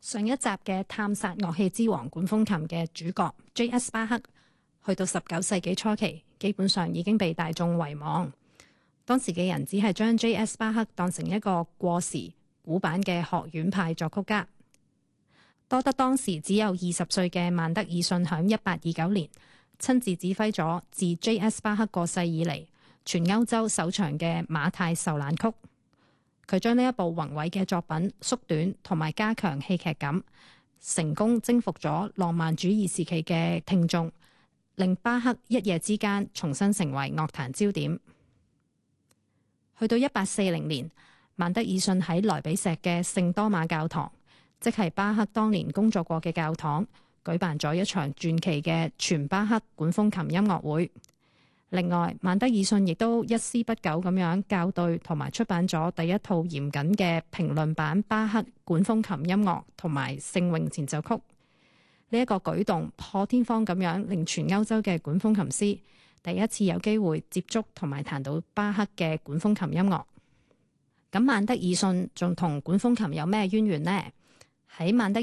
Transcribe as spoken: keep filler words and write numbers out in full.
上一集嘅探索樂器之王管風琴嘅主角 J S 巴克，去到十九世紀初期，基本上已經被大眾遺忘。當時嘅人只係將 J S 巴克當成一個過時古板嘅學院派作曲家。多得當時只有二十歲嘅曼德爾遜響一八二九年親自指揮咗自 J S 巴克過世以嚟全歐洲首場嘅馬太受難曲。佢將呢一部宏偉嘅作品縮短同埋加強戲劇感，成功征服咗浪漫主義時期嘅聽眾，令巴克一夜之間重新成為樂壇焦點。去到一八四零年，曼德爾遜喺萊比錫嘅聖多馬教堂，即係巴克當年工作過嘅教堂，舉辦咗一場傳奇嘅全巴克管風琴音樂會。另外，曼德爾遜亦都一絲不苟咁樣校對同埋出版咗第一套嚴謹嘅評論版巴克管風琴音樂同埋聖詠前奏曲。呢、這、一個舉動破天荒咁樣令全歐洲嘅管風琴師第一次有機會接觸同埋彈到巴克嘅管風琴音樂。咁曼德爾遜仲同管風琴有咩淵源呢？喺曼德